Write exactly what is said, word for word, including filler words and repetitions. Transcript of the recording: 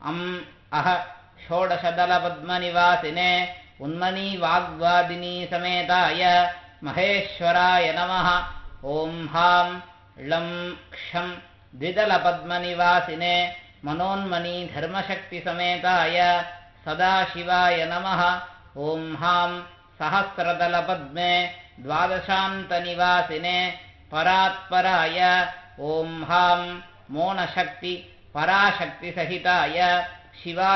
अम् अह षोडशदलपद्मनिवासिने उन्मनी वाग्वादिनी समेताय महेश्वराय नमः। ॐ हां लं क्षं द्विदलपद्मनिवासिने मनोन्मनी धर्मशक्तिसमेताय सदाशिवाय नमः। ॐ हां सहस्रदलपद्मे द्वादशान्तनिवासिने परात्पराय ॐ हां मोनशक्ति पराशक्तिसहिताय शिवाय